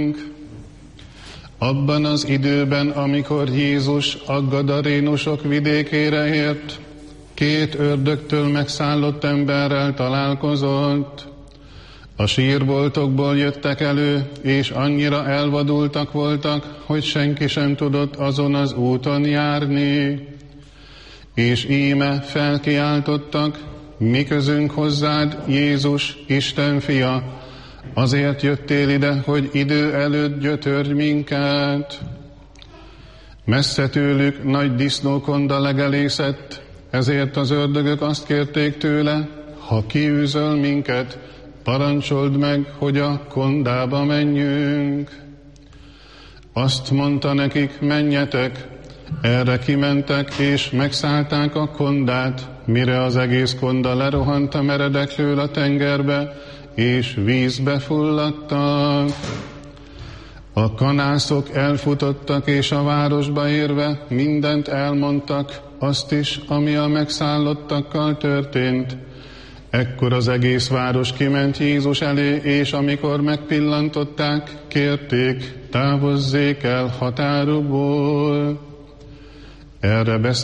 menjünk. Abban az időben, amikor Jézus a gadarénusok vidékére ért, 2 ördögtől megszállott emberrel találkozott. A sírboltokból jöttek elő, és annyira elvadultak voltak, hogy senki sem tudott azon az úton járni. És íme felkiáltottak: mi közünk hozzád, Jézus, Isten fia? Azért jöttél ide, hogy idő előtt gyötörj minket. Messze tőlük nagy disznókonda legelészett, ezért az ördögök azt kérték tőle: ha kiűzöl minket, parancsold meg, hogy a kondába menjünk. Azt mondta nekik: menjetek. Erre kimentek, és megszállták a kondát, mire az egész konda lerohant a meredekről a tengerbe, és vízbe fulladtak. A kanászok elfutottak, és a városba érve mindent elmondtak, azt is, ami a megszállottakkal történt. Ekkor az egész város kiment Jézus elé, és amikor megpillantották, kérték, távozzék el határukból. Erre